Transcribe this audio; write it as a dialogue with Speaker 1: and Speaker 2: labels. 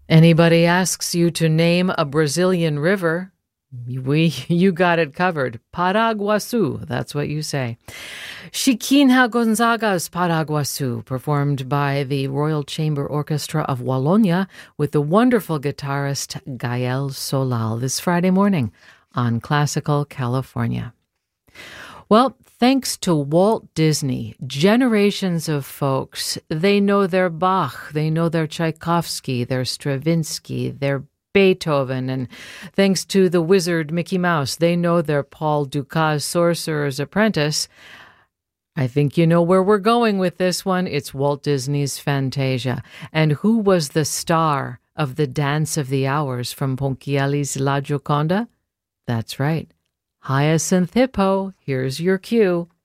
Speaker 1: Anybody asks you to name a Brazilian river, you got it covered. Paraguaçu, that's what you say. Chiquinha Gonzaga's Paraguaçu, performed by the Royal Chamber Orchestra of Wallonia with the wonderful guitarist Gael Solal this Friday morning on Classical California. Well, thanks to Walt Disney, generations of folks, they know their Bach, they know their Tchaikovsky, their Stravinsky, their Beethoven, and thanks to the wizard Mickey Mouse, they know their Paul Dukas Sorcerer's Apprentice. I think you know where we're going with this one. It's Walt Disney's Fantasia. And who was the star of the Dance of the Hours from Ponchielli's La Gioconda? That's right. Hyacinth Hippo, here's your cue.